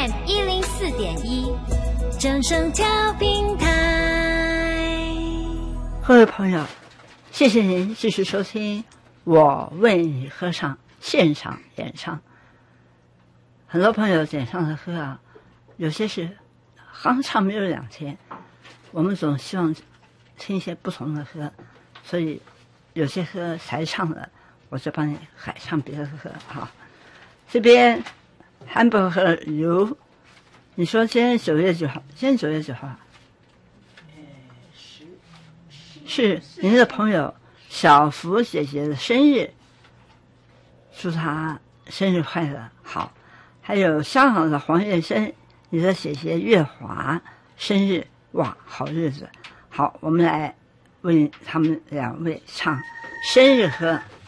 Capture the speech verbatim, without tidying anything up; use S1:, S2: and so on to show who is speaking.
S1: M 一零四点一，正声调频台。
S2: 各位朋友，谢谢您继续收听《我为你歌唱》现场演唱。很多朋友点唱的歌啊，有些是刚唱没有两天，我们总希望听一些不同的歌，所以有些歌才唱了，我就帮你改唱别的歌哈。这边汉堡和油，你说今天九月九号，今天九月九号，是您的朋友小福姐姐的生日，祝她生日快乐。好，还有香港的黄月生，你的姐姐月华生日，哇，好日子。好，我们来为他们两位唱生日歌。